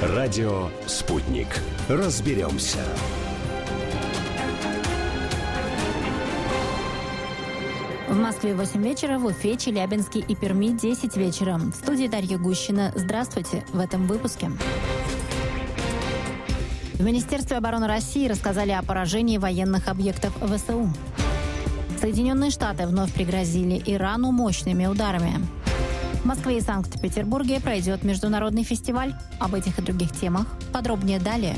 Радио «Спутник». Разберемся. В Москве 8 вечера, в Уфе, Челябинске и Перми 10 вечера. В студии Дарья Гущина. Здравствуйте в этом выпуске. В Министерстве обороны России рассказали о поражении военных объектов ВСУ. Соединенные Штаты вновь пригрозили Ирану мощными ударами. В Москве и Санкт-Петербурге пройдет международный фестиваль. Об этих и других темах подробнее далее.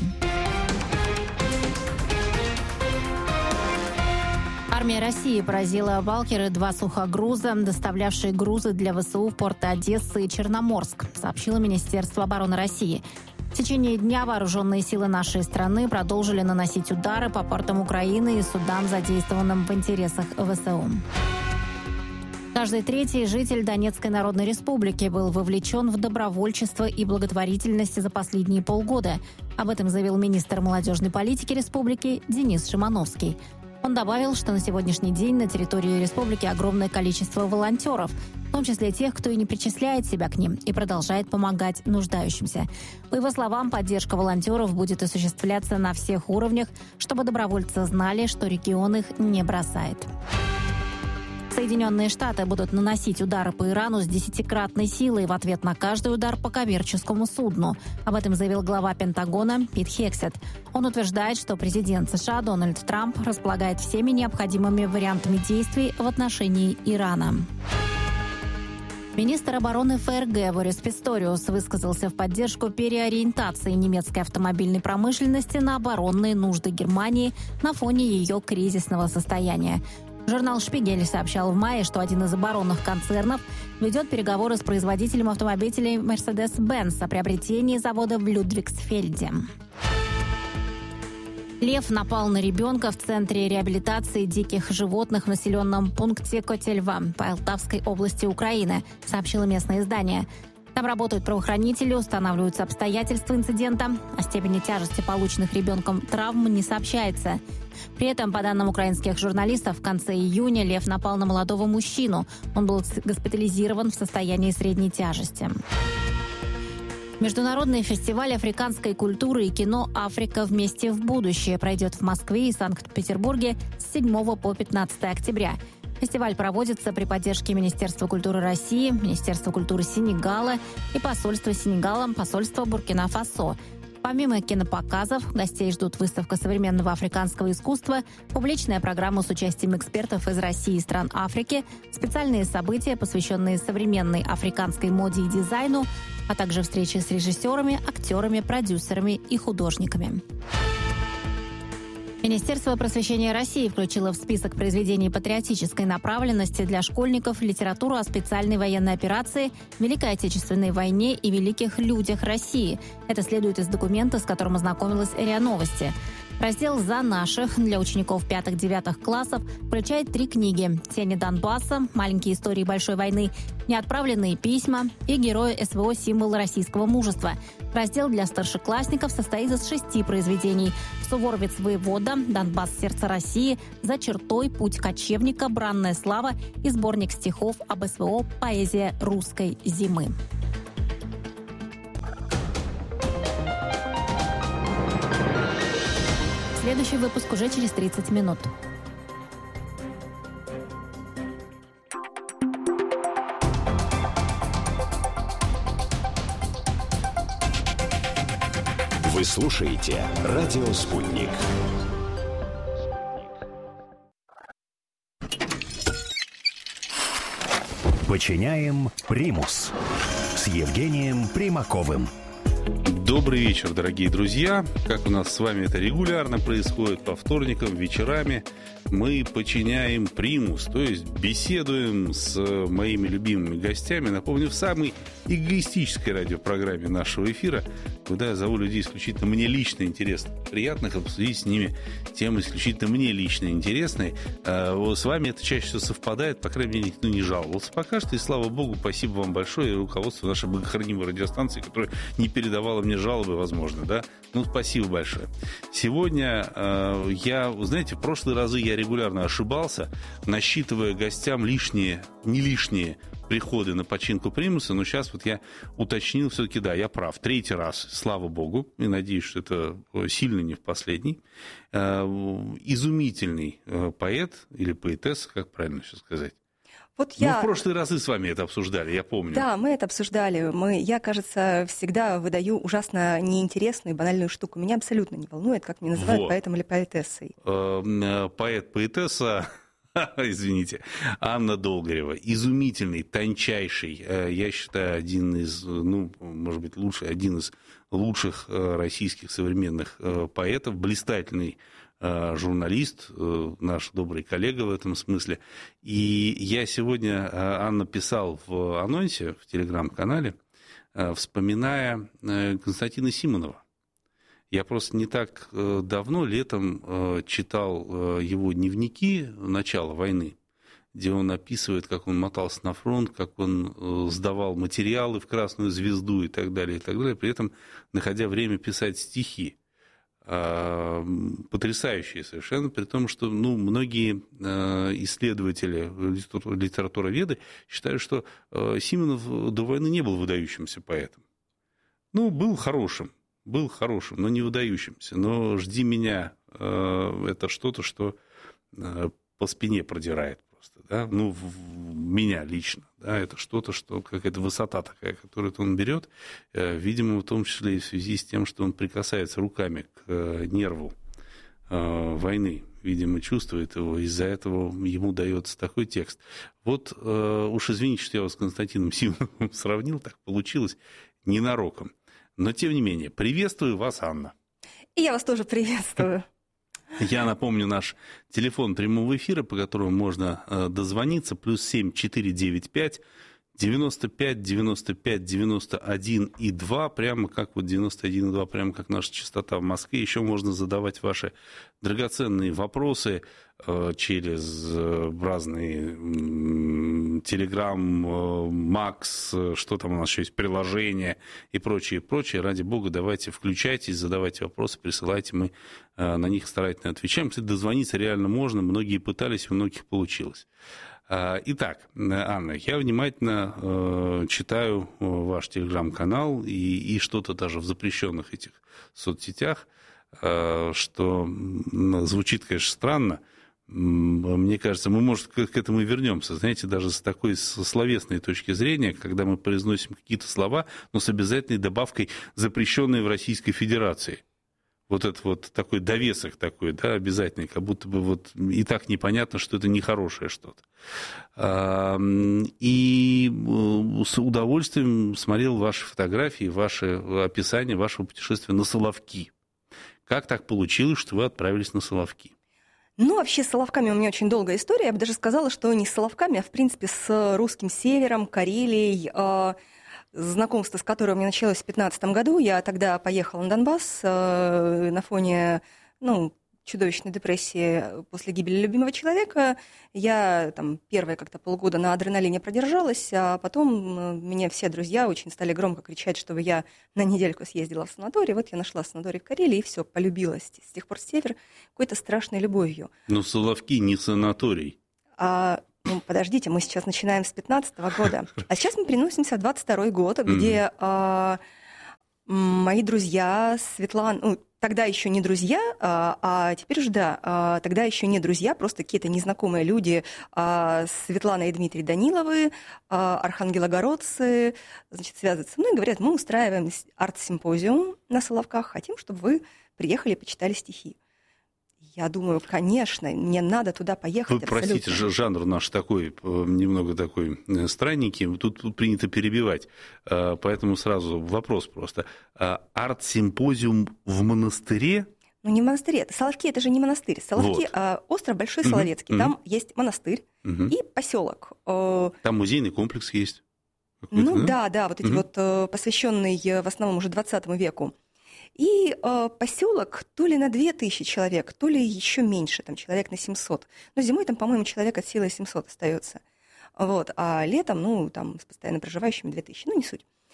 Армия России поразила «Валкеры» 2 сухогруза, доставлявшие грузы для ВСУ в порты Одессы и Черноморск, сообщило Министерство обороны России. В течение дня вооруженные силы нашей страны продолжили наносить удары по портам Украины и судам, задействованным в интересах ВСУ. Каждый третий житель Донецкой Народной Республики был вовлечен в добровольчество и благотворительность за последние полгода. Об этом заявил министр молодежной политики республики Денис Шимановский. Он добавил, что на сегодняшний день на территории республики огромное количество волонтеров, в том числе тех, кто и не причисляет себя к ним и продолжает помогать нуждающимся. По его словам, поддержка волонтеров будет осуществляться на всех уровнях, чтобы добровольцы знали, что регион их не бросает. Соединенные Штаты будут наносить удары по Ирану с 10-кратной силой в ответ на каждый удар по коммерческому судну. Об этом заявил глава Пентагона Пит Хексет. Он утверждает, что президент США Дональд Трамп располагает всеми необходимыми вариантами действий в отношении Ирана. Министр обороны ФРГ Борис Писториус высказался в поддержку переориентации немецкой автомобильной промышленности на оборонные нужды Германии на фоне ее кризисного состояния. Журнал «Шпигель» сообщал в мае, что один из оборонных концернов ведет переговоры с производителем автомобилей Mercedes-Benz о приобретении завода в Людвигсфельде. Лев напал на ребенка в Центре реабилитации диких животных в населенном пункте Котельва Полтавской области Украины, сообщило местное издание. Там работают правоохранители, устанавливаются обстоятельства инцидента. О степени тяжести полученных ребенком травм не сообщается. При этом, по данным украинских журналистов, в конце июня лев напал на молодого мужчину. Он был госпитализирован в состоянии средней тяжести. Международный фестиваль африканской культуры и кино «Африка. Вместе в будущее» пройдет в Москве и Санкт-Петербурге с 7 по 15 октября. Фестиваль проводится при поддержке Министерства культуры России, Министерства культуры Сенегала и посольства Сенегала, посольства Буркина-Фасо. Помимо кинопоказов, гостей ждут выставка современного африканского искусства, публичная программа с участием экспертов из России и стран Африки, специальные события, посвященные современной африканской моде и дизайну, а также встречи с режиссерами, актерами, продюсерами и художниками. Министерство просвещения России включило в список произведений патриотической направленности для школьников литературу о специальной военной операции, Великой Отечественной войне и великих людях России. Это следует из документа, с которым ознакомилась РИА Новости. Раздел «За наших» для учеников 5-9 классов включает 3 книги: «Тени Донбасса», «Маленькие истории большой войны», «Неотправленные письма» и «Герои СВО. Символ российского мужества». Раздел для старшеклассников состоит из 6 произведений: «Суворовец воевода», «Донбасс. Сердце России», «За чертой», «Путь кочевника», «Бранная слава» и сборник стихов об СВО «Поэзия русской зимы». Следующий выпуск уже через 30 минут. Вы слушаете «Радио Спутник». Подчиняем примус с Евгением Примаковым. Добрый вечер, дорогие друзья. Как у нас с вами это регулярно происходит по вторникам вечерами, мы подчиняем примус, то есть беседуем с моими любимыми гостями, напомню, в самой эгоистической радиопрограмме нашего эфира, куда я зову людей исключительно мне лично интересных, приятных, обсудить с ними темы исключительно мне лично интересные. С вами это чаще всего совпадает, по крайней мере, никто не жаловался пока что, и слава богу, спасибо вам большое, и руководству нашей богохранимой радиостанции, которая не передавала мне жалобы, возможно, да? Ну, спасибо большое. Сегодня знаете, в прошлые разы я я регулярно ошибался, насчитывая гостям не лишние приходы на починку примуса, но сейчас вот я уточнил, все-таки, да, я прав. 3-й раз, слава богу, и надеюсь, что это сильно не в последний. Изумительный поэт или поэтесса, как правильно сейчас сказать. Мы в прошлые разы с вами это обсуждали, я помню. Да, мы это обсуждали. Я, кажется, всегда выдаю ужасно неинтересную и банальную штуку. Меня абсолютно не волнует, как меня называют поэтом или поэтессой. Поэт-поэтесса, извините, Анна Долгорева. Изумительный, тончайший, я считаю, один из лучших российских современных поэтов, блистательный журналист, наш добрый коллега в этом смысле. И я сегодня, Анна, писал в анонсе в телеграм-канале, вспоминая Константина Симонова. Я просто не так давно, летом, читал его дневники начала войны, где он описывает, как он мотался на фронт, как он сдавал материалы в Красную Звезду и так далее, при этом находя время писать стихи. Потрясающие совершенно, при том, что многие исследователи, литературоведы считают, что Симонов до войны не был выдающимся поэтом. Был хорошим, но не выдающимся. Но «Жди меня» — это что-то, что по спине продирает просто. Да? Меня лично. Да? Это что-то, что какая-то высота такая, которую он берет, видимо, в том числе и в связи с тем, что он прикасается руками к нерву войны. Видимо, чувствует его, из-за этого ему дается такой текст. Вот уж извините, что я вас с Константином Симоновым сравнил, так получилось ненароком. Но, тем не менее, приветствую вас, Анна. И я вас тоже приветствую. Я напомню наш телефон прямого эфира, по которому можно дозвониться, +7 495 95 95 91 и 2, прямо как 91 и 2, прямо как наша частота в Москве. Еще можно задавать ваши драгоценные вопросы через разные Telegram, Макс, что там у нас еще есть, приложения и прочее. Ради бога, давайте включайтесь, задавайте вопросы, присылайте, мы на них старательно отвечаем. Кстати, дозвониться реально можно, многие пытались, у многих получилось. Итак, Анна, я внимательно читаю ваш телеграм-канал и что-то даже в запрещенных этих соцсетях, что звучит, конечно, странно. Мне кажется, мы, может, к этому и вернемся, знаете, даже с такой словесной точки зрения, когда мы произносим какие-то слова, но с обязательной добавкой, запрещенные в Российской Федерации. Вот это вот такой довесок такой, да, обязательный, как будто бы вот и так непонятно, что это нехорошее что-то. И с удовольствием смотрел ваши фотографии, ваше описание вашего путешествия на Соловки. Как так получилось, что вы отправились на Соловки? Вообще с Соловками у меня очень долгая история. Я бы даже сказала, что не с Соловками, а в принципе с русским севером, Карелией, знакомство с которой у меня началось в 2015 году. Я тогда поехала на Донбасс на фоне чудовищной депрессии после гибели любимого человека. Я первые как-то полгода на адреналине продержалась, а потом мне все друзья очень стали громко кричать, чтобы я на недельку съездила в санаторий. Вот я нашла санаторий в Карелии, и все, полюбилась. С тех пор север какой-то страшной любовью. Но Соловки не санаторий. Подождите, мы сейчас начинаем с 2015 года. А сейчас мы переносимся в 22 год, где мои друзья, Светлана... Тогда еще не друзья, а теперь уже да, тогда еще не друзья, просто какие-то незнакомые люди, Светлана и Дмитрий Даниловы, архангелогородцы, связываются. И говорят, мы устраиваем арт-симпозиум на Соловках, хотим, чтобы вы приехали и почитали стихи. Я думаю, конечно, мне надо туда поехать. Вы простите, жанр наш такой, немного такой странненький, тут принято перебивать, поэтому сразу вопрос просто. Арт-симпозиум в монастыре? Не в монастыре. Соловки — это же не монастырь. Соловки — остров Большой Соловецкий. Там есть монастырь и поселок. Там музейный комплекс есть? Да, вот эти вот посвященные в основном уже 20 веку. И поселок то ли на 2000 человек, то ли еще меньше, там человек на 700. Но зимой там, по-моему, человек от силы 700 остается. А летом, там с постоянно проживающими 2000. Не суть.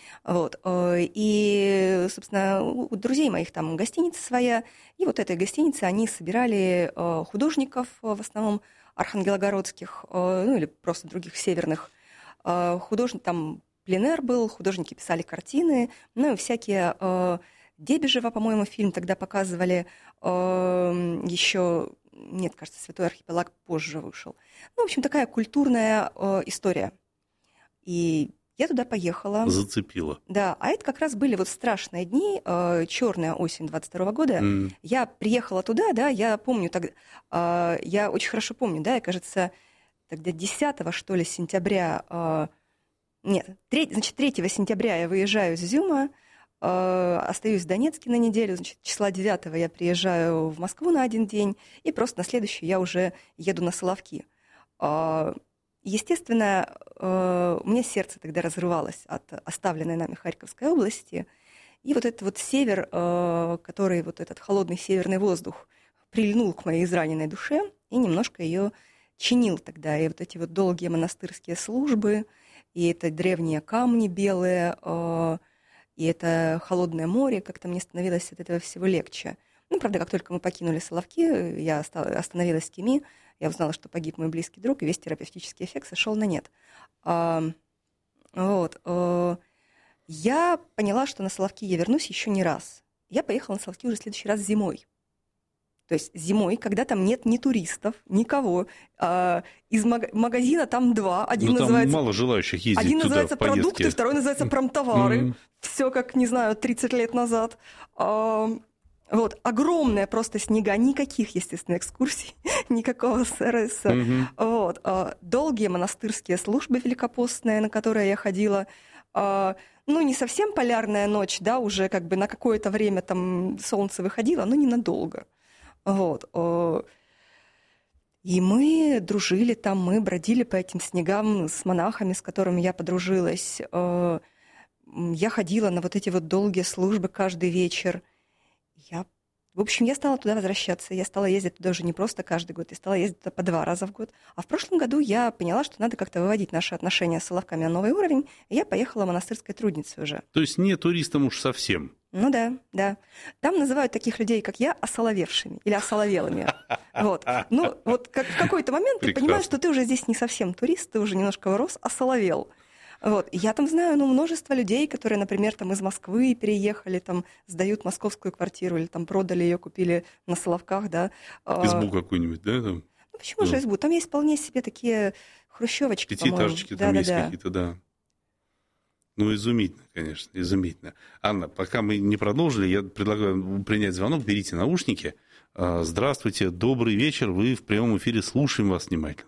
Вот. И, собственно, у друзей моих там гостиница своя, и вот этой гостинице они собирали художников, в основном архангелогородских, ну или просто других северных художников, там пленэр был, художники писали картины, ну и всякие Дебежева, по-моему, фильм тогда показывали, еще, нет, кажется, «Святой архипелаг» позже вышел. Ну, в общем, такая культурная история. И я туда поехала. Зацепила. Да, а это как раз были вот страшные дни, черная осень 22 года. Я приехала туда, да, я помню тогда, я очень хорошо помню, да, я, кажется, тогда 10 что ли, сентября, нет, 3 сентября я выезжаю из Изюма, остаюсь в Донецке на неделю, значит, числа 9 я приезжаю в Москву на один день, и просто на следующий я уже еду на Соловки. Естественно, у меня сердце тогда разрывалось от оставленной нами Харьковской области, и вот этот вот север, который, вот этот холодный северный воздух прильнул к моей израненной душе и немножко ее чинил тогда, и вот эти вот долгие монастырские службы, и это древние камни белые, и это холодное море, как-то мне становилось от этого всего легче. Ну, правда, как только мы покинули Соловки, я остановилась в Кеми, я узнала, что погиб мой близкий друг, и весь терапевтический эффект сошел на нет. Я поняла, что на Соловки я вернусь еще не раз. Я поехала на Соловки уже в следующий раз зимой. То есть зимой, когда там нет ни туристов, никого. Из магазина там 2. Один там называется, мало желающих ездить один туда называется в поездке. продукты, второй называется промтовары. Все как, не знаю, 30 лет назад. Вот, огромные просто снега, никаких, естественно, экскурсий, никакого сервиса. Вот, долгие монастырские службы великопостные, на которые я ходила. Ну, не совсем полярная ночь, да, уже как бы на какое-то время там солнце выходило, но ненадолго. Вот. И мы дружили там, мы бродили по этим снегам с монахами, с которыми я подружилась. Я ходила на вот эти вот долгие службы каждый вечер. В общем, я стала туда возвращаться. Я стала ездить туда уже не просто каждый год, я стала ездить туда по 2 раза в год. А в прошлом году я поняла, что надо как-то выводить наши отношения с Соловками на новый уровень, и я поехала монастырской трудницей уже. То есть не туристам уж совсем? Ну да, да. Там называют таких людей, как я, осоловевшими или осоловелыми. Вот. Ну, вот как в какой-то момент ты понимаешь, что ты уже здесь не совсем турист, ты уже немножко вырос, осоловел. Вот. И я там знаю множество людей, которые, например, там из Москвы переехали, там сдают московскую квартиру или там продали ее, купили на Соловках, да. Избу какую-нибудь, да? Там? Ну, почему же избу? Там есть вполне себе такие хрущевочки, пятиэтажечки там есть какие-то, да. Ну, изумительно, конечно, изумительно. Анна, пока мы не продолжили, я предлагаю принять звонок, берите наушники. Здравствуйте, добрый вечер, вы в прямом эфире, слушаем вас внимательно.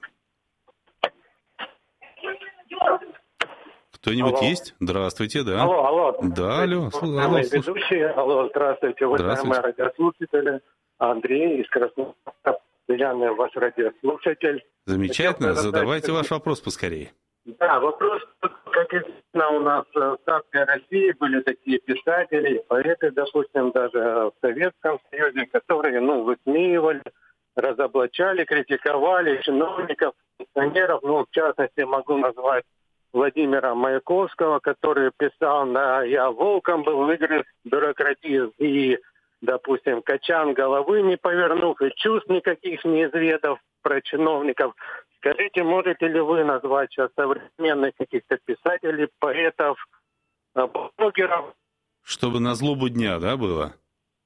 Кто-нибудь есть? Здравствуйте, да. Алло. Да, алло. Ведущие, алло, здравствуйте, уважаемые радиослушатели. Андрей из Краснодара, постоянный ваш радиослушатель. Замечательно, задавайте ваш вопрос поскорее. Да, вопрос, как известно, у нас в царской России были такие писатели, поэты, допустим, даже в Советском Союзе, которые, высмеивали, разоблачали, критиковали чиновников, пенсионеров, в частности, могу назвать Владимира Маяковского, который писал «Я волком был, выгрыз бюрократизм» и, допустим, «Качан головы не повернув» и чувств никаких не изведав про чиновников. Скажите, можете ли вы назвать сейчас современных каких-то писателей, поэтов, блогеров? Чтобы на злобу дня, да, было?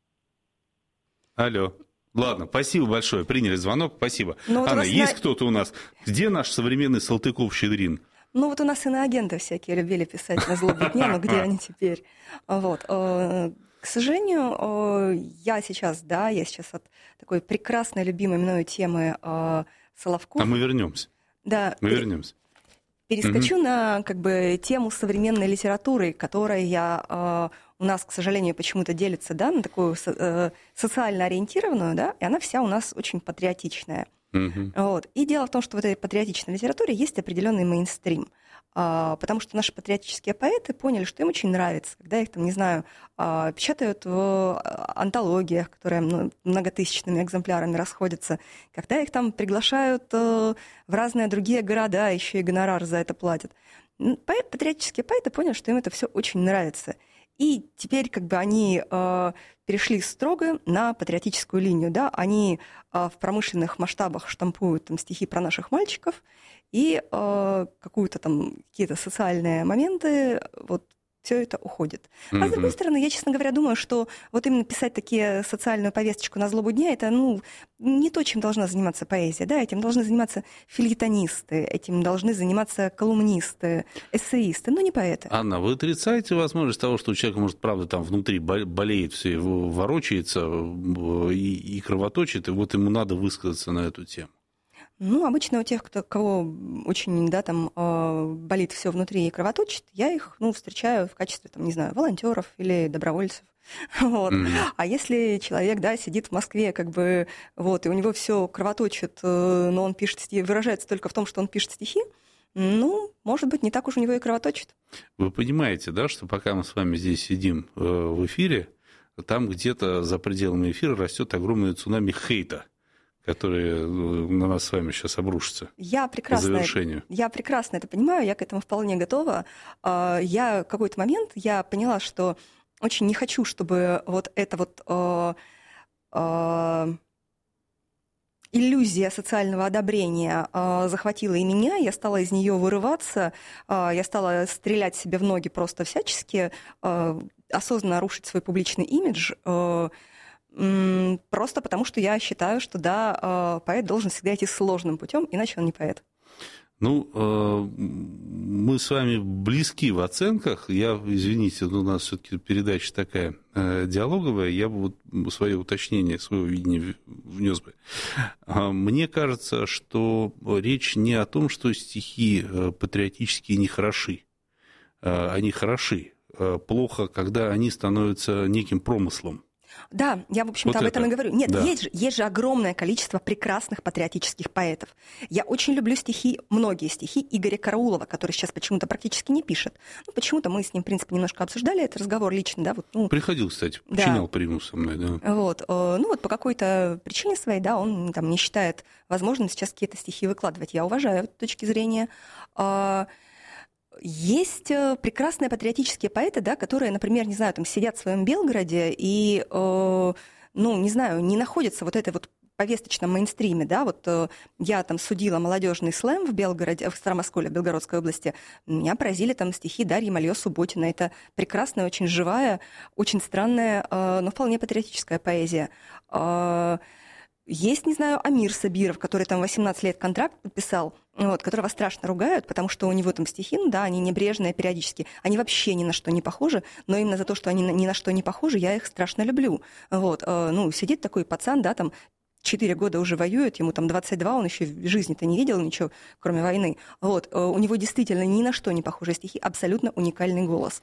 Алло. Ладно, спасибо большое. Приняли звонок, спасибо. Анна, есть кто-то у нас? Где наш современный Салтыков-Щедрин? Ну, вот у нас иноагенты всякие любили писать на злобу дня, но где они теперь? Вот. К сожалению, я сейчас от такой прекрасной, любимой мною темы Соловков. А мы вернемся. Да. Мы вернемся. Перескочу на тему современной литературы, которая у нас, к сожалению, почему-то делится, да, на такую социально ориентированную, да, и она вся у нас очень патриотичная. Вот. И дело в том, что в этой патриотичной литературе есть определенный мейнстрим, потому что наши патриотические поэты поняли, что им очень нравится, когда их, печатают в антологиях, которые многотысячными экземплярами расходятся, когда их там приглашают в разные другие города, еще и гонорар за это платят. Патриотические поэты поняли, что им это все очень нравится. И теперь как бы они перешли строго на патриотическую линию. Да? Они в промышленных масштабах штампуют там, стихи про наших мальчиков и какие-то социальные моменты, вот все это уходит. А с другой стороны, я, честно говоря, думаю, что вот именно писать такие социальную повесточку на злобу дня, это не то, чем должна заниматься поэзия. Да? Этим должны заниматься фельетонисты, этим должны заниматься колумнисты, эссеисты, но не поэты. Анна, вы отрицаете возможность того, что у человека, может, правда, там внутри болеет, все его ворочается и кровоточит, и вот ему надо высказаться на эту тему? Обычно у тех, кого очень, болит все внутри и кровоточит, я их, встречаю в качестве, волонтеров или добровольцев. Вот. А если человек, сидит в Москве, и у него все кровоточит, но он пишет стихи, выражается только в том, что он пишет стихи, может быть, не так уж у него и кровоточит. Вы понимаете, да, что пока мы с вами здесь сидим в эфире, там где-то за пределами эфира растет огромное цунами хейта, которые на нас с вами сейчас обрушатся по завершению. Я прекрасно это понимаю, я к этому вполне готова. Я в какой-то момент поняла, что очень не хочу, чтобы вот эта иллюзия социального одобрения захватила и меня, я стала из нее вырываться, я стала стрелять себе в ноги просто всячески, осознанно рушить свой публичный имидж, просто потому, что я считаю, что поэт должен всегда идти сложным путем, иначе он не поэт. Мы с вами близки в оценках. Извините, у нас все-таки передача такая диалоговая, я бы свое уточнение, свое видение внес бы. Мне кажется, что речь не о том, что стихи патриотические не хороши. Они хороши. Плохо, когда они становятся неким промыслом. Да, я, в общем-то, об этом и говорю. Нет, есть же огромное количество прекрасных патриотических поэтов. Я очень люблю многие стихи Игоря Караулова, который сейчас почему-то практически не пишет. Почему-то мы с ним, в принципе, немножко обсуждали этот разговор лично. Да, приходил, кстати, починял примус со мной. Да. По какой-то причине своей, он не считает возможным сейчас какие-то стихи выкладывать. Я уважаю эту точку зрения. Есть прекрасные патриотические поэты, которые, например, сидят в своем Белгороде и, не находятся в этой повесточном мейнстриме. Я судила молодежный слэм в Белгороде, в Старомосколе, в Белгородской области. Меня поразили стихи Дарьи Мальё-Субботина. Это прекрасная, очень живая, очень странная, но вполне патриотическая поэзия. Есть, Амир Сабиров, который 18 лет контракт подписал, которого страшно ругают, потому что у него стихи, они небрежные периодически, они вообще ни на что не похожи, но именно за то, что они ни на что не похожи, я их страшно люблю. Сидит такой пацан, 4 года уже воюет, ему 22, он еще в жизни-то не видел ничего, кроме войны. У него действительно ни на что не похожие стихи, абсолютно уникальный голос.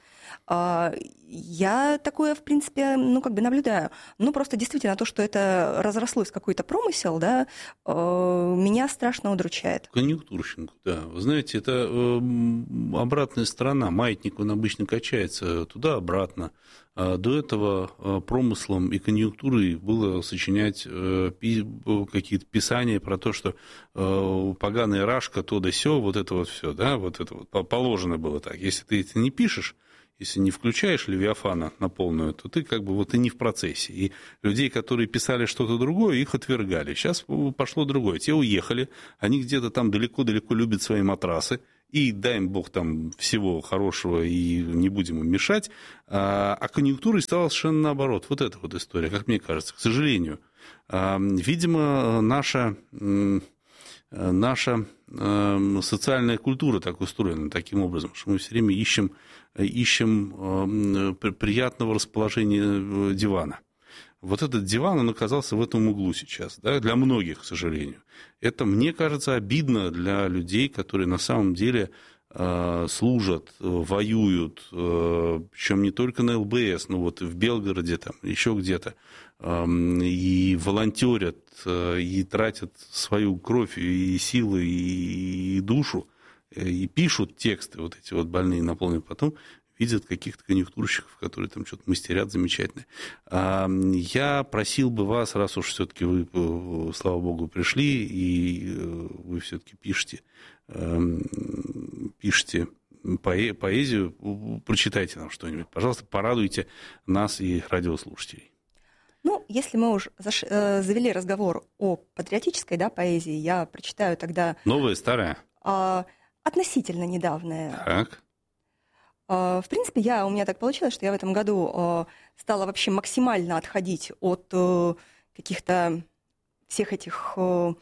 Я такое, в принципе, наблюдаю. Просто действительно то, что это разрослось в какой-то промысел, меня страшно удручает. Конъюнктурщинку, да. Вы знаете, это обратная сторона. Маятник, он обычно качается туда-обратно. До этого промыслом и конъюнктурой было сочинять какие-то писания про то, что поганая рашка, то да сё, все, да, положено было так. Если ты это не пишешь, если не включаешь Левиафана на полную, то ты и не в процессе. И людей, которые писали что-то другое, их отвергали. Сейчас пошло другое. Те уехали, они где-то там далеко-далеко любят свои матрасы, и дай им Бог всего хорошего, и не будем им мешать. А конъюнктурой стало совершенно наоборот. Эта история, как мне кажется, к сожалению. Видимо, наша социальная культура так устроена таким образом, что мы все время ищем приятного расположения дивана. Этот диван, он оказался в этом углу сейчас, для многих, к сожалению. Это, мне кажется, обидно для людей, которые на самом деле служат, воюют, причем не только на ЛБС, но в Белгороде, еще где-то, и волонтерят, и тратят свою кровь, и силы, и душу, и пишут тексты эти больные, наполненные, потом видят каких-то конъюнктурщиков, которые что-то мастерят замечательно. Я просил бы вас, раз уж все-таки вы, слава богу, пришли, и вы все-таки пишете поэзию. Прочитайте нам что-нибудь, пожалуйста, порадуйте нас и радиослушателей. Ну, если мы уже завели разговор о патриотической, да, поэзии, я прочитаю тогда... Новая, старая? Относительно недавняя. Так. В принципе, у меня так получилось, что я в этом году стала вообще максимально отходить от каких-то всех этих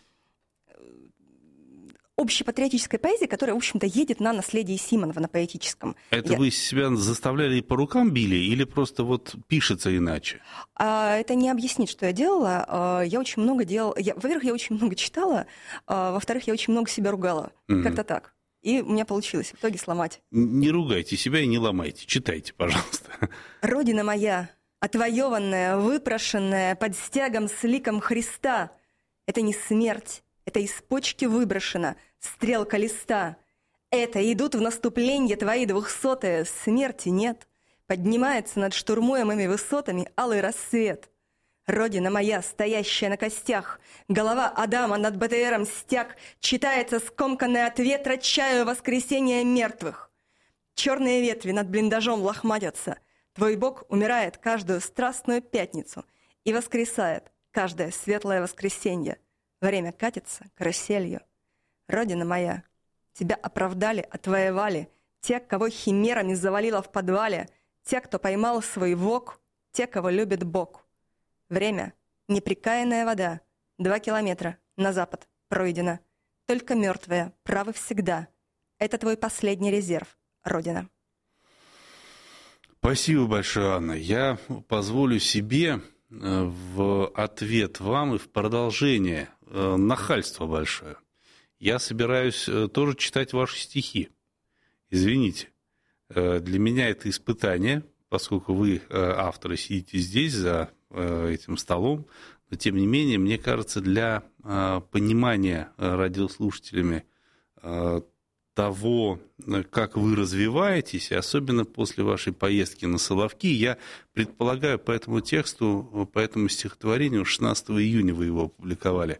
общепатриотической поэзии, которая, в общем-то, едет на наследие Симонова, на поэтическом. Это вы себя заставляли и по рукам били, или просто вот пишется иначе? Это не объяснит, что я делала. Я очень много делала. Во-первых, я очень много читала, во-вторых, я очень много себя ругала. Как-то так. И у меня получилось в итоге сломать. Не ругайте себя и не ломайте. Читайте, пожалуйста. «Родина моя, отвоеванная, выпрошенная под стягом с ликом Христа, это не смерть. Это из почки выброшена стрелка листа. Это идут в наступление твои 200-е, смерти нет. Поднимается над штурмуемыми высотами алый рассвет. Родина моя, стоящая на костях, голова Адама над БТРом стяг, читается скомканный от ветра чаю воскресения мертвых. Черные ветви над блиндажом лохматятся. Твой Бог умирает каждую страстную пятницу и воскресает каждое светлое воскресенье. Время катится каруселью. Родина моя, тебя оправдали, отвоевали те, кого химерами завалило в подвале, те, кто поймал свой вок, те, кого любит Бог. Время — непрекаянная вода, 2 километра на запад пройдено. Только мертвые правы всегда. Это твой последний резерв, Родина. Спасибо большое, Анна. Я позволю себе в ответ вам и в продолжение нахальство большое. Я собираюсь тоже читать ваши стихи. Извините. Для меня это испытание, поскольку вы, авторы, сидите здесь за этим столом. Но, тем не менее, мне кажется, для понимания радиослушателями того, как вы развиваетесь, и особенно после вашей поездки на Соловки, я предполагаю по этому тексту, по этому стихотворению, 16 июня вы его опубликовали,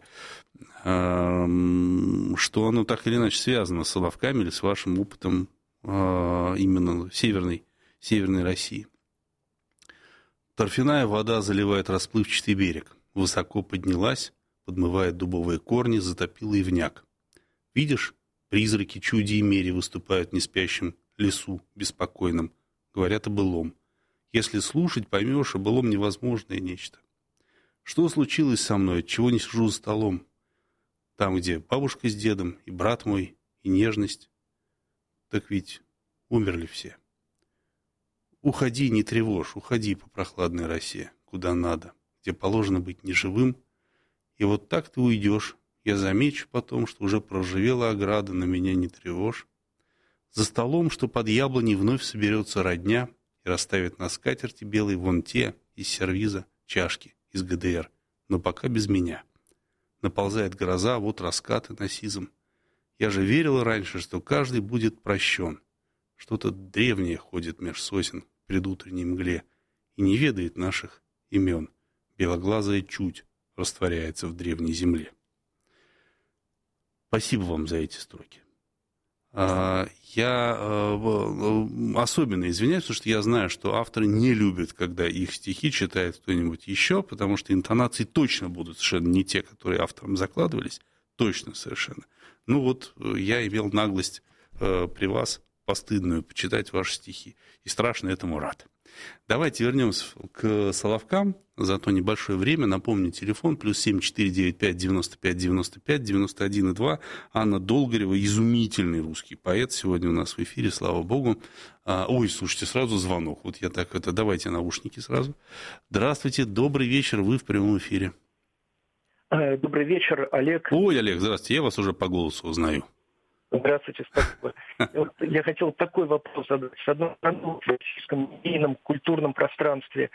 что оно так или иначе связано с Соловками или с вашим опытом именно северной России. Торфяная вода заливает расплывчатый берег, высоко поднялась, подмывает дубовые корни, затопила ивняк. Видишь? Призраки чуди и мери выступают в неспящем лесу беспокойном, говорят о былом. Если слушать, поймешь, о былом невозможное нечто. Что случилось со мной, отчего не сижу за столом? Там, где бабушка с дедом, и брат мой, и нежность. Так ведь умерли все. Уходи, не тревожь, уходи по прохладной росе, куда надо, где положено быть неживым. И вот так ты уйдешь. Я замечу потом, что уже проржавела ограда, на меня не тревожь. За столом, что под яблоней, вновь соберется родня и расставит на скатерти белой вон те из сервиза чашки из ГДР, но пока без меня. Наползает гроза, вот раскаты на сизом. Я же верила раньше, что каждый будет прощен. Что-то древнее ходит меж сосен в предутренней мгле и не ведает наших имен. Белоглазая чуть растворяется в древней земле. Спасибо вам за эти строки. Я особенно извиняюсь, потому что я знаю, что авторы не любят, когда их стихи читает кто-нибудь еще, потому что интонации точно будут совершенно не те, которые авторам закладывались, точно совершенно. Ну вот я имел наглость при вас постыдную почитать ваши стихи, и страшно этому рад. Давайте вернемся к Соловкам за то небольшое время. Напомню, телефон +7 495 95 95 91,2. Анна Долгорева, изумительный русский поэт, сегодня у нас в эфире, слава богу. Ой, слушайте, сразу звонок. Вот я так давайте наушники сразу. Здравствуйте, добрый вечер, вы в прямом эфире. Добрый вечер, Олег. Ой, Олег, здравствуйте, я вас уже по голосу узнаю. Здравствуйте, спасибо. Я хотел такой вопрос задать. С одной стороны, в российском медийном культурном пространстве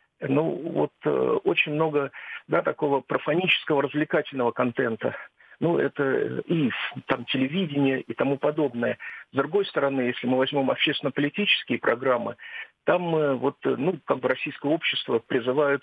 очень много такого профанического, развлекательного контента. Это и там телевидение и тому подобное. С другой стороны, если мы возьмем общественно-политические программы, там российское общество призывают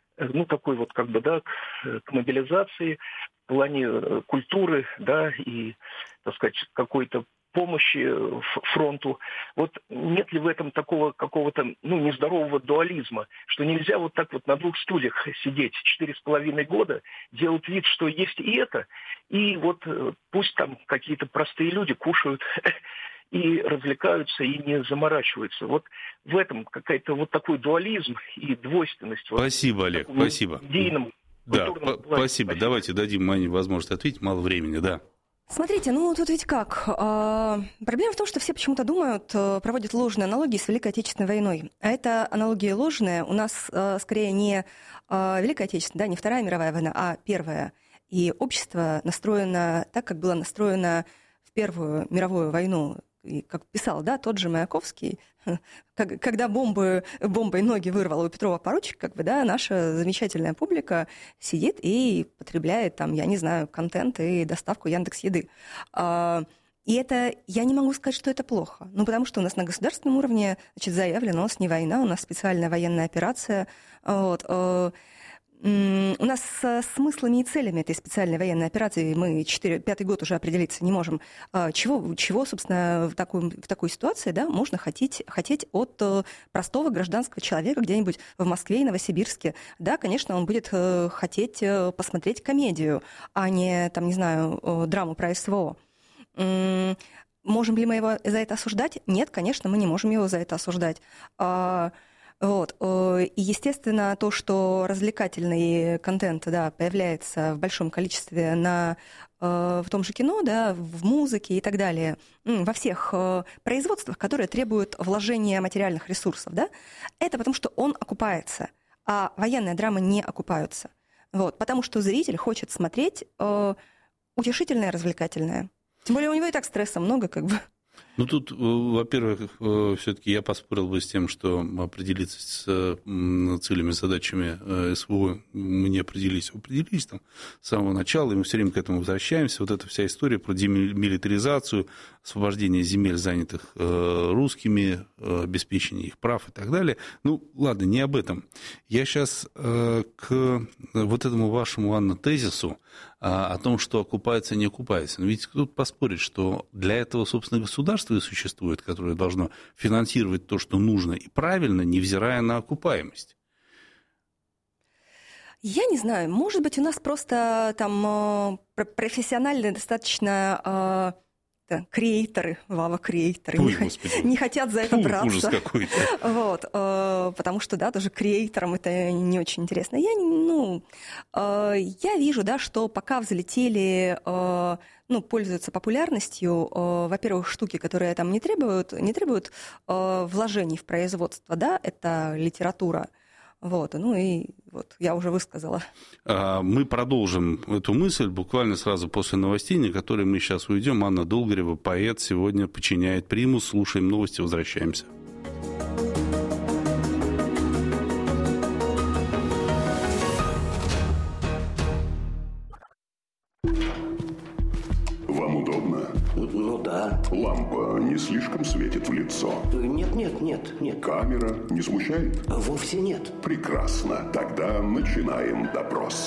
к мобилизации в плане культуры, и, так сказать, какой-то помощи фронту. Вот нет ли в этом такого какого-то нездорового дуализма, что нельзя вот так вот на двух стульях сидеть 4,5 года, делать вид, что есть и это, и вот пусть там какие-то простые люди кушают и развлекаются, и не заморачиваются. Вот в этом какая-то вот такой дуализм и двойственность. Спасибо, Олег, спасибо. Да, спасибо. Давайте дадим Мане возможность ответить, мало времени, да. Смотрите, тут ведь как? Проблема в том, что все почему-то думают, проводят ложные аналогии с Великой Отечественной войной. А это аналогия ложная. У нас скорее не Великая Отечественная, да, не Вторая мировая война, а Первая. И общество настроено так, как было настроено в Первую мировую войну. И как писал, да, тот же Маяковский, когда бомбой ноги вырвало у Петрова поручик, наша замечательная публика сидит и потребляет там, я не знаю, контент и доставку Яндекс.Еды. И это, я не могу сказать, что это плохо. Потому что у нас на государственном уровне, заявлено, у нас не война, у нас специальная военная операция. У нас с смыслами и целями этой специальной военной операции мы 5-й год уже определиться не можем. Чего собственно, в такой ситуации, да, можно хотеть от простого гражданского человека где-нибудь в Москве и Новосибирске. Да, конечно, он будет хотеть посмотреть комедию, а не, там, не знаю, драму про СВО. Можем ли мы его за это осуждать? Нет, конечно, мы не можем его за это осуждать. И, естественно, то, что развлекательный контент, да, появляется в большом количестве в том же кино, да, в музыке и так далее, во всех производствах, которые требуют вложения материальных ресурсов, да, это потому, что он окупается, а военные драмы не окупаются. Потому что зритель хочет смотреть утешительное, развлекательное. Тем более у него и так стресса много, Тут, во-первых, все-таки я поспорил бы с тем, что определиться с целями, задачами СВО мы не определились. Определились там с самого начала, и мы все время к этому возвращаемся. Вот эта вся история про демилитаризацию, освобождение земель, занятых русскими, обеспечение их прав и так далее. Ладно, не об этом. Я сейчас к вот этому вашему, Анна, тезису о том, что окупается, не окупается. Но ведь кто-то поспорит, что для этого, собственно, государство и существует, которое должно финансировать то, что нужно и правильно, невзирая на окупаемость. Я не знаю, может быть, у нас просто там профессиональные достаточно креаторы, вава-креаторы, не хотят за это браться. Ужас какой-то. Потому что, да, тоже креаторам это не очень интересно. Я вижу, да, что пока взлетели, пользуются популярностью, во-первых, штуки, которые там не требуют вложений в производство, да, это литература. Я уже высказала. Мы продолжим эту мысль буквально сразу после новостей, на которые мы сейчас уйдем. Анна Долгорева, поэт, сегодня подчиняет примус. Слушаем новости, возвращаемся. Вам удобно? Да. Лампа не слишком светит в лицо? Нет. Камера не смущает? Вовсе нет. Прекрасно. Тогда начинаем допрос.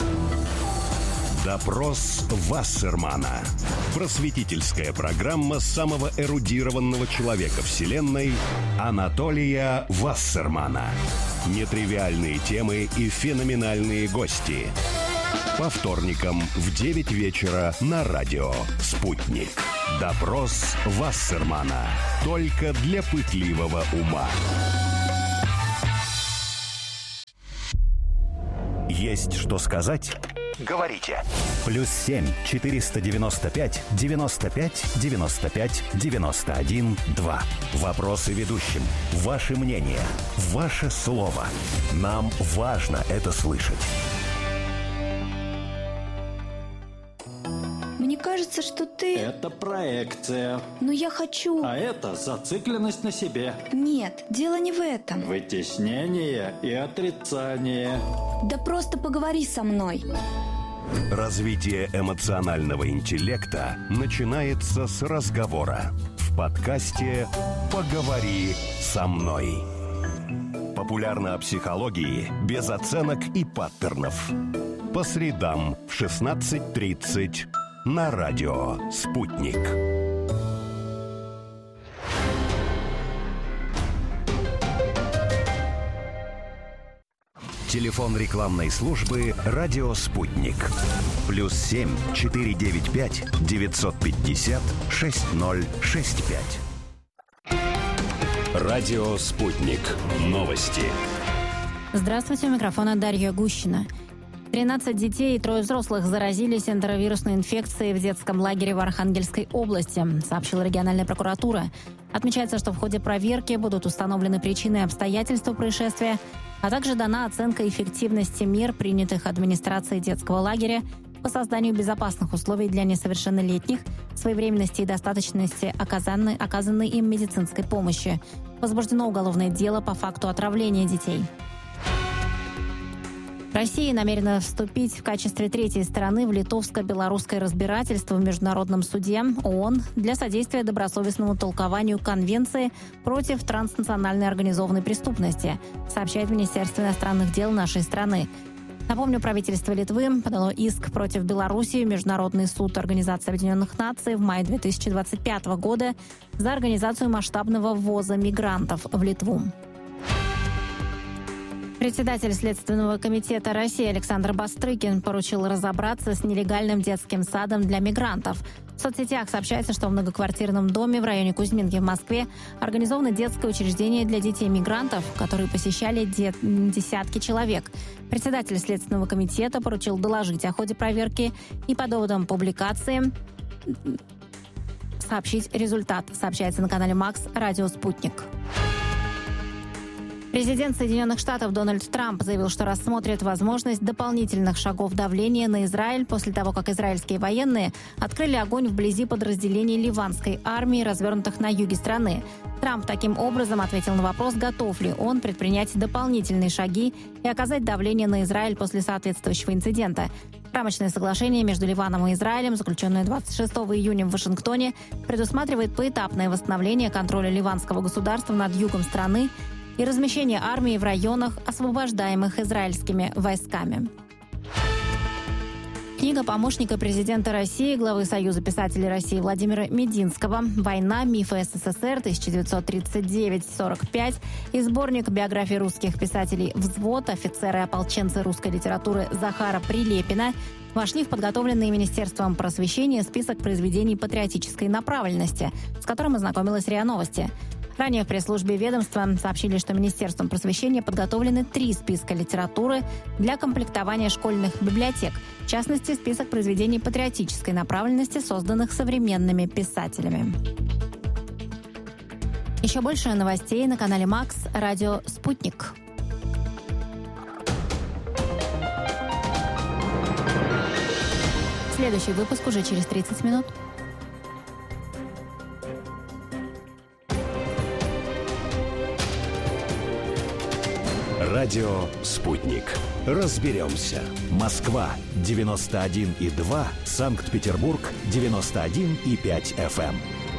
Допрос Вассермана. Просветительская программа самого эрудированного человека Вселенной Анатолия Вассермана. Нетривиальные темы и феноменальные гости. По вторникам в 9 вечера на радио «Спутник». Допрос Вассермана. Только для пытливого ума. Есть что сказать? Говорите. +7 495 95 95 91 2. Вопросы ведущим. Ваше мнение. Ваше слово. Нам важно это слышать. Мне кажется, что ты... Это проекция. Но я хочу... А это зацикленность на себе. Нет, дело не в этом. Вытеснение и отрицание. Да просто поговори со мной. Развитие эмоционального интеллекта начинается с разговора. В подкасте «Поговори со мной». Популярно о психологии без оценок и паттернов. По средам в 16:30 на радио «Спутник». Телефон рекламной службы «Радио Спутник». +7 495 950 6065. Радио «Спутник». Новости. Здравствуйте, у микрофона Дарья Гущина. 13 детей и 3 взрослых заразились энтеровирусной инфекцией в детском лагере в Архангельской области, сообщила региональная прокуратура. Отмечается, что в ходе проверки будут установлены причины и обстоятельства происшествия, а также дана оценка эффективности мер, принятых администрацией детского лагеря по созданию безопасных условий для несовершеннолетних, своевременности и достаточности оказанной им медицинской помощи. Возбуждено уголовное дело по факту отравления детей. Россия намерена вступить в качестве третьей стороны в литовско-белорусское разбирательство в Международном суде ООН для содействия добросовестному толкованию Конвенции против транснациональной организованной преступности, сообщает Министерство иностранных дел нашей страны. Напомню, правительство Литвы подало иск против Белоруссии в Международный суд Организации Объединенных Наций в мае 2025 года за организацию масштабного ввоза мигрантов в Литву. Председатель Следственного комитета России Александр Бастрыкин поручил разобраться с нелегальным детским садом для мигрантов. В соцсетях сообщается, что в многоквартирном доме в районе Кузьминки в Москве организовано детское учреждение для детей-мигрантов, которые посещали десятки человек. Председатель Следственного комитета поручил доложить о ходе проверки и по доводам публикации сообщить результат, сообщается на канале МАКС «Радио Спутник». Президент Соединенных Штатов Дональд Трамп заявил, что рассмотрит возможность дополнительных шагов давления на Израиль после того, как израильские военные открыли огонь вблизи подразделений ливанской армии, развернутых на юге страны. Трамп таким образом ответил на вопрос, готов ли он предпринять дополнительные шаги и оказать давление на Израиль после соответствующего инцидента. Рамочное соглашение между Ливаном и Израилем, заключенное 26 июня в Вашингтоне, предусматривает поэтапное восстановление контроля ливанского государства над югом страны и размещение армии в районах, освобождаемых израильскими войсками. Книга помощника президента России, главы Союза писателей России Владимира Мединского «Война. Мифы СССР. 1939-45» и сборник биографий русских писателей «Взвод. Офицеры и ополченцы русской литературы» Захара Прилепина вошли в подготовленный Министерством просвещения список произведений патриотической направленности, с которым ознакомилась РИА Новости. Ранее в пресс-службе ведомства сообщили, что Министерством просвещения подготовлены 3 списка литературы для комплектования школьных библиотек. В частности, список произведений патриотической направленности, созданных современными писателями. Еще больше новостей на канале МАКС «Радио Спутник». Следующий выпуск уже через 30 минут. Радио «Спутник». Разберемся. Москва 91,2, Санкт-Петербург 91,5 FM.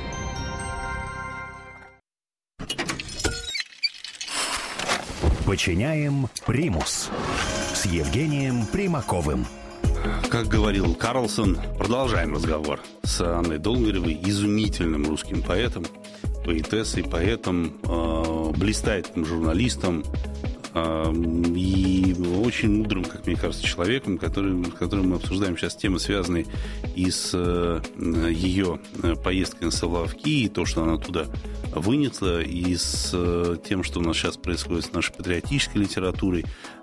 Подчиняем примус с Евгением Примаковым. Как говорил Карлсон, продолжаем разговор с Анной Долгоревой, изумительным русским поэтом, поэтессой, поэтом, блистательным журналистом, и очень мудрым, как мне кажется, человеком, которым мы обсуждаем сейчас темы, связанные и с ее поездкой на Соловки, и то, что она туда вынесла, и с тем, что у нас сейчас происходит с нашей патриотической литературой.